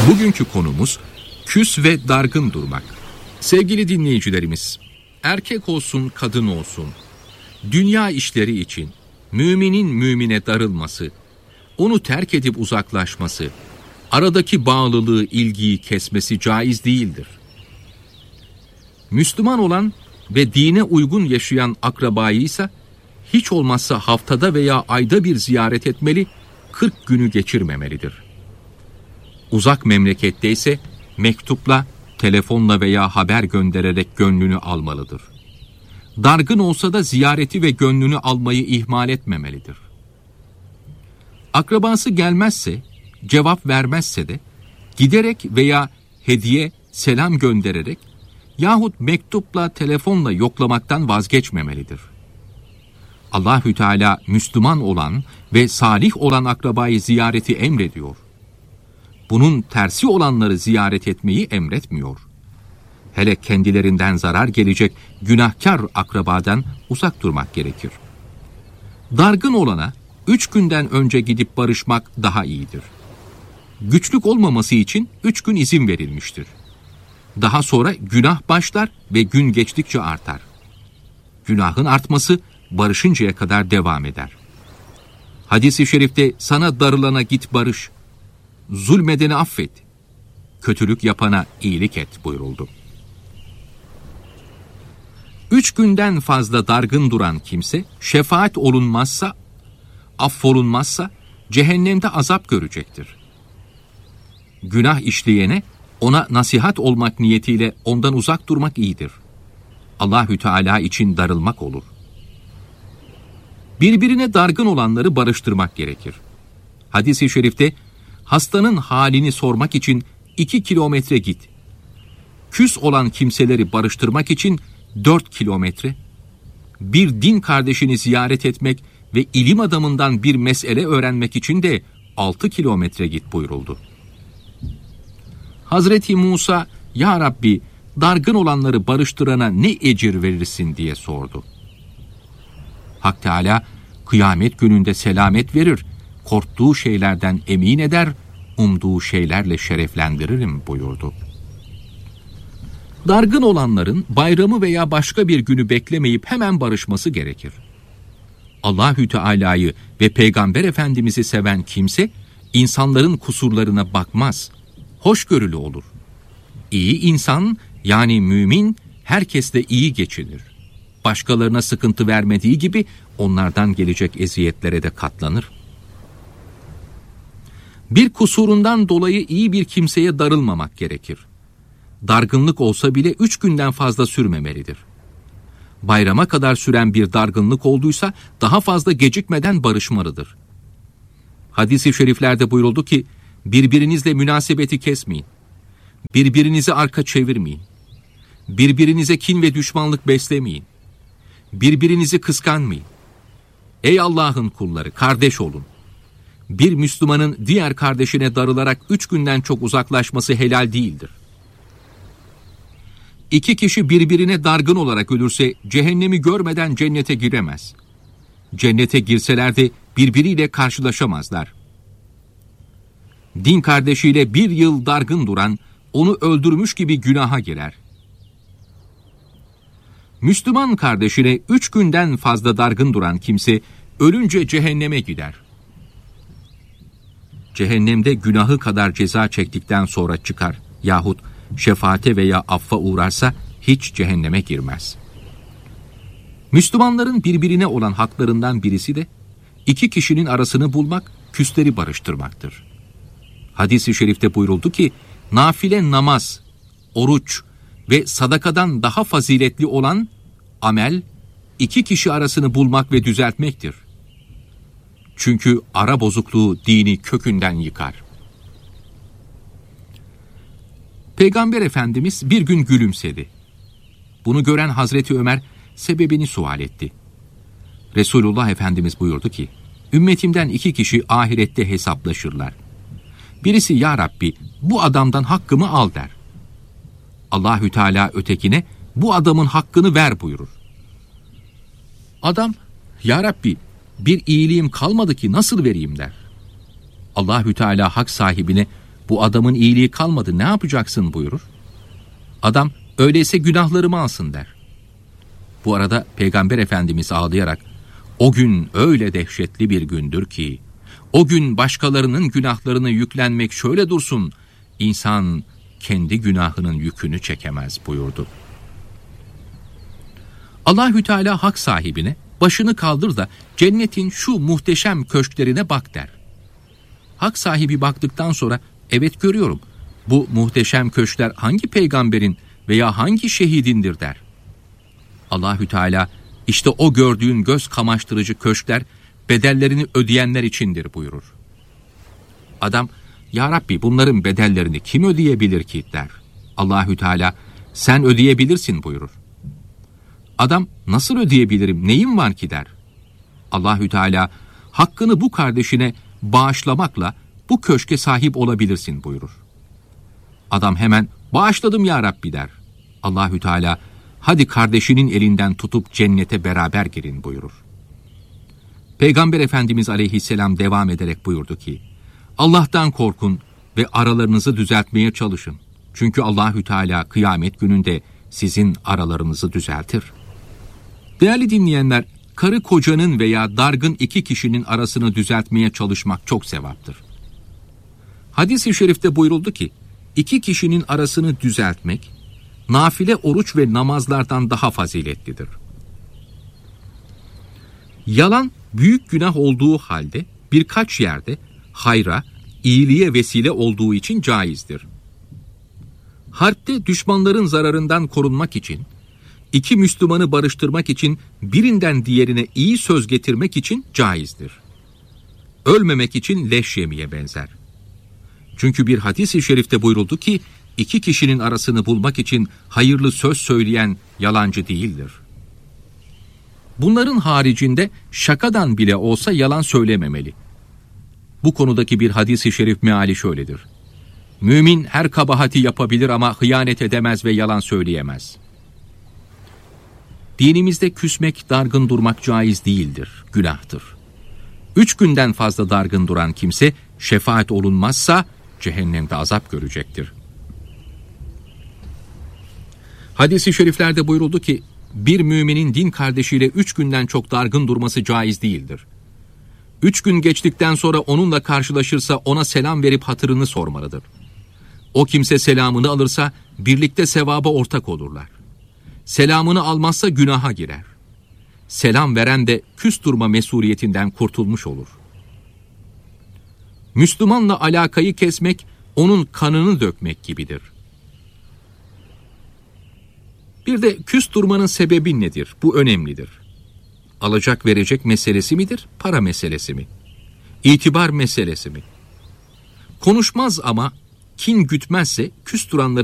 Bugünkü konumuz küs ve dargın durmak. Sevgili dinleyicilerimiz, erkek olsun kadın olsun, dünya işleri için müminin mümine darılması, onu terk edip uzaklaşması, aradaki bağlılığı, ilgiyi kesmesi caiz değildir. Müslüman olan ve dine uygun yaşayan akrabayı ise hiç olmazsa haftada veya ayda bir ziyaret etmeli, 40 günü geçirmemelidir. Uzak memlekette ise mektupla, telefonla veya haber göndererek gönlünü almalıdır. Dargın olsa da ziyareti ve gönlünü almayı ihmal etmemelidir. Akrabası gelmezse, cevap vermezse de giderek veya hediye, selam göndererek yahut mektupla, telefonla yoklamaktan vazgeçmemelidir. Allahü Teala Müslüman olan ve salih olan akrabayı ziyareti emrediyor. Bunun tersi olanları ziyaret etmeyi emretmiyor. Hele kendilerinden zarar gelecek günahkar akrabadan uzak durmak gerekir. Dargın olana 3 günden önce gidip barışmak daha iyidir. Güçlük olmaması için 3 gün izin verilmiştir. Daha sonra günah başlar ve gün geçtikçe artar. Günahın artması barışıncaya kadar devam eder. Hadis-i şerifte sana darılana git barış, zulmedeni affet, kötülük yapana iyilik et buyuruldu. 3 günden fazla dargın duran kimse şefaat olunmazsa, affolunmazsa cehennemde azap görecektir. Günah işleyene ona nasihat olmak niyetiyle ondan uzak durmak iyidir. Allahü Teala için darılmak olur. Birbirine dargın olanları barıştırmak gerekir. Hadis-i şerifte hastanın halini sormak için 2 kilometre git. Küs olan kimseleri barıştırmak için 4 kilometre. Bir din kardeşini ziyaret etmek ve ilim adamından bir mesele öğrenmek için de 6 kilometre git buyuruldu. Hazreti Musa, "Ya Rabbi, dargın olanları barıştırana ne ecir verirsin?" diye sordu. Hak Teala, kıyamet gününde selamet verir, korktuğu şeylerden emin eder, umduğu şeylerle şereflendiririm buyurdu. Dargın olanların bayramı veya başka bir günü beklemeyip hemen barışması gerekir. Allahü Teala'yı ve Peygamber Efendimiz'i seven kimse, insanların kusurlarına bakmaz, hoşgörülü olur. İyi insan, yani mümin, herkesle iyi geçinir. Başkalarına sıkıntı vermediği gibi onlardan gelecek eziyetlere de katlanır. Bir kusurundan dolayı iyi bir kimseye darılmamak gerekir. Dargınlık olsa bile 3 günden fazla sürmemelidir. Bayrama kadar süren bir dargınlık olduysa daha fazla gecikmeden barışmalıdır. Hadis-i şeriflerde buyuruldu ki, birbirinizle münasebeti kesmeyin. Birbirinizi arka çevirmeyin. Birbirinize kin ve düşmanlık beslemeyin. Birbirinizi kıskanmayın. Ey Allah'ın kulları, kardeş olun. Bir Müslümanın diğer kardeşine darılarak 3 günden çok uzaklaşması helal değildir. 2 kişi birbirine dargın olarak ölürse cehennemi görmeden cennete giremez. Cennete girseler de birbiriyle karşılaşamazlar. Din kardeşiyle 1 yıl dargın duran, onu öldürmüş gibi günaha girer. Müslüman kardeşine 3 günden fazla dargın duran kimse ölünce cehenneme gider. Cehennemde günahı kadar ceza çektikten sonra çıkar yahut şefaate veya affa uğrarsa hiç cehenneme girmez. Müslümanların birbirine olan haklarından birisi de 2 kişinin arasını bulmak, küsleri barıştırmaktır. Hadis-i şerifte buyuruldu ki, nafile namaz, oruç ve sadakadan daha faziletli olan amel, 2 kişi arasını bulmak ve düzeltmektir. Çünkü ara bozukluğu dini kökünden yıkar. Peygamber Efendimiz bir gün gülümsedi. Bunu gören Hazreti Ömer sebebini sual etti. Resulullah Efendimiz buyurdu ki, ümmetimden 2 kişi ahirette hesaplaşırlar. Birisi "Ya Rabbi, bu adamdan hakkımı al" der. Allahü Teala ötekine "Bu adamın hakkını ver" buyurur. Adam "Ya Rabbi, bir iyiliğim kalmadı ki nasıl vereyim" der. Allahü Teala hak sahibine Bu adamın iyiliği kalmadı, ne yapacaksın buyurur. Adam öyleyse günahlarımı alsın der. Bu arada Peygamber Efendimiz ağlayarak o gün öyle dehşetli bir gündür ki o gün başkalarının günahlarını yüklenmek şöyle dursun, insan kendi günahının yükünü çekemez buyurdu. Allahü Teala hak sahibine başını kaldır da cennetin şu muhteşem köşklerine bak der. Hak sahibi baktıktan sonra evet görüyorum, bu muhteşem köşkler hangi peygamberin veya hangi şehidindir der. Allahü Teala işte o gördüğün göz kamaştırıcı köşkler bedellerini ödeyenler içindir buyurur. Adam ya Rabbi bunların bedellerini kim ödeyebilir ki der. Allahü Teala sen ödeyebilirsin buyurur. Adam nasıl ödeyebilirim, neyim var ki der. Allahü Teala hakkını bu kardeşine bağışlamakla bu köşke sahip olabilirsin buyurur. Adam hemen bağışladım ya Rabbi der. Allahü Teala hadi kardeşinin elinden tutup cennete beraber girin buyurur. Peygamber Efendimiz Aleyhisselam devam ederek buyurdu ki Allah'tan korkun ve aralarınızı düzeltmeye çalışın. Çünkü Allahü Teala kıyamet gününde sizin aralarınızı düzeltir. Değerli dinleyenler, karı kocanın veya dargın iki kişinin arasını düzeltmeye çalışmak çok sevaptır. Hadis-i şerifte buyuruldu ki, iki kişinin arasını düzeltmek, nafile oruç ve namazlardan daha faziletlidir. Yalan büyük günah olduğu halde birkaç yerde hayra, iyiliğe vesile olduğu için caizdir. Harpte düşmanların zararından korunmak için, iki Müslümanı barıştırmak için birinden diğerine iyi söz getirmek için caizdir. Ölmemek için leş yemeye benzer. Çünkü bir hadis-i şerifte buyuruldu ki, iki kişinin arasını bulmak için hayırlı söz söyleyen yalancı değildir. Bunların haricinde şakadan bile olsa yalan söylememeli. Bu konudaki bir hadis-i şerif meali şöyledir. Mümin her kabahati yapabilir ama hıyanet edemez ve yalan söyleyemez. Dinimizde küsmek, dargın durmak caiz değildir, günahtır. 3 günden fazla dargın duran kimse şefaat olunmazsa cehennemde azap görecektir. Hadis-i şeriflerde buyuruldu ki, bir müminin din kardeşiyle 3 günden çok dargın durması caiz değildir. 3 gün geçtikten sonra onunla karşılaşırsa ona selam verip hatırını sormalıdır. O kimse selamını alırsa birlikte sevaba ortak olurlar. Selamını almazsa günaha girer. Selam veren de küs durma mesuliyetinden kurtulmuş olur. Müslümanla alakayı kesmek, onun kanını dökmek gibidir. Bir de küs durmanın sebebi nedir? Bu önemlidir. Alacak verecek meselesi midir? Para meselesi mi? İtibar meselesi mi? Konuşmaz ama kin gütmezse küs duranları